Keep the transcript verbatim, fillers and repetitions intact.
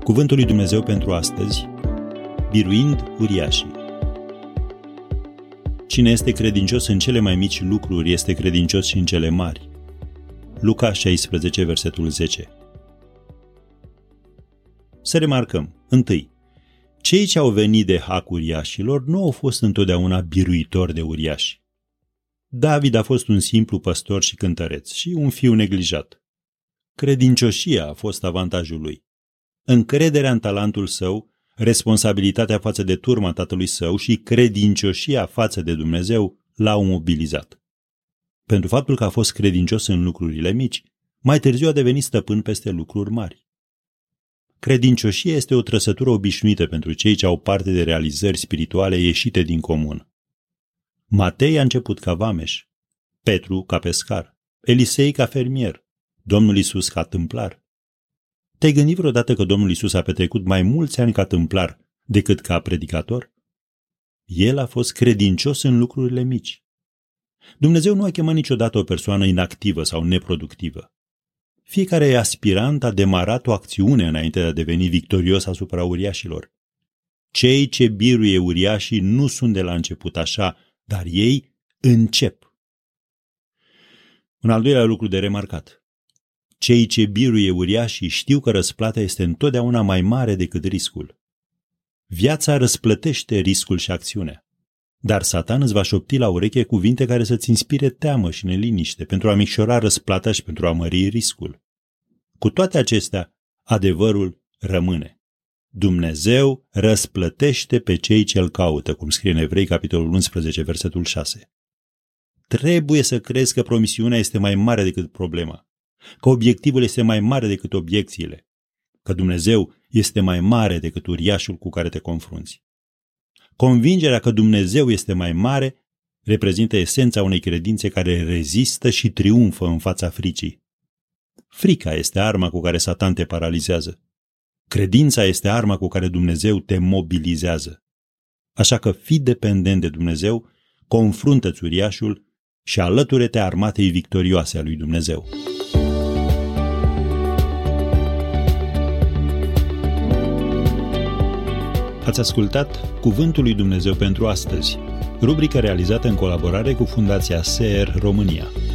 Cuvântul lui Dumnezeu pentru astăzi: biruind uriașii. Cine este credincios în cele mai mici lucruri este credincios și în cele mari. Luca șaisprezece, versetul zece. Să remarcăm, întâi, cei ce au venit de hac uriașilor nu au fost întotdeauna biruitori de uriași. David a fost un simplu păstor și cântăreț și un fiu neglijat. Credincioșia a fost avantajul lui. Încrederea în talentul său, responsabilitatea față de turma tatălui său și credincioșia față de Dumnezeu l-au mobilizat. Pentru faptul că a fost credincios în lucrurile mici, mai târziu a devenit stăpân peste lucruri mari. Credincioșia este o trăsătură obișnuită pentru cei ce au parte de realizări spirituale ieșite din comun. Matei a început ca vameș, Petru ca pescar, Elisei ca fermier, Domnul Iisus ca tâmplar. Te-ai gândit vreodată că Domnul Iisus a petrecut mai mulți ani ca tâmplar decât ca predicator? El a fost credincios în lucrurile mici. Dumnezeu nu a chemat niciodată o persoană inactivă sau neproductivă. Fiecare aspirant a demarat o acțiune înainte de a deveni victorios asupra uriașilor. Cei ce biruie uriașii nu sunt de la început așa, dar ei încep. Un al doilea lucru de remarcat. Cei ce biruie uriașii știu că răsplata este întotdeauna mai mare decât riscul. Viața răsplătește riscul și acțiunea. Dar Satan îți va șopti la ureche cuvinte care să-ți inspire teamă și neliniște pentru a micșora răsplata și pentru a mări riscul. Cu toate acestea, adevărul rămâne. Dumnezeu răsplătește pe cei ce îl caută, cum scrie în Evrei, capitolul unsprezece, versetul șase. Trebuie să crezi că promisiunea este mai mare decât problema, că obiectivul este mai mare decât obiecțiile, că Dumnezeu este mai mare decât uriașul cu care te confrunți. Convingerea că Dumnezeu este mai mare reprezintă esența unei credințe care rezistă și triumfă în fața fricii. Frica este arma cu care Satan te paralizează. Credința este arma cu care Dumnezeu te mobilizează. Așa că fii dependent de Dumnezeu, confruntă-ți uriașul și alăture-te armatei victorioase a lui Dumnezeu. Ați ascultat Cuvântul lui Dumnezeu pentru astăzi, rubrică realizată în colaborare cu Fundația S E R România.